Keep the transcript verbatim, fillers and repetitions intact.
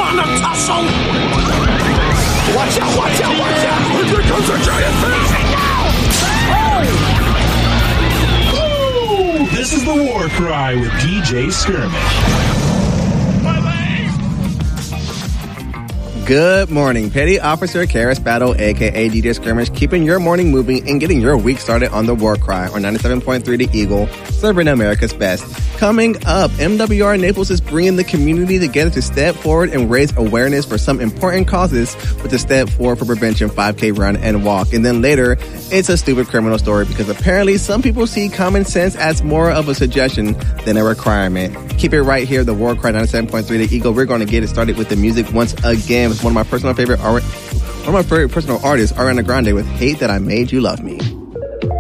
wanna tussle? Watch out, watch out, watch out! Here comes a giant fish! This is the War Cry with D J Skirmish. Good morning. Petty Officer Karis Battle, a k a. D J Skirmish, keeping your morning moving and getting your week started on the War Cry on ninety-seven point three The Eagle, serving America's best. Coming up, M W R Naples is bringing the community together to step forward and raise awareness for some important causes with the Step Forward for Prevention five K run and walk. And then later, it's a stupid criminal story because apparently some people see common sense as more of a suggestion than a requirement. Keep it right here, the War Cry ninety-seven point three The Eagle. We're going to get it started with the music once again with one of my personal favorite art, one of my favorite personal artists, Ariana Grande, with Hate That I Made You Love Me.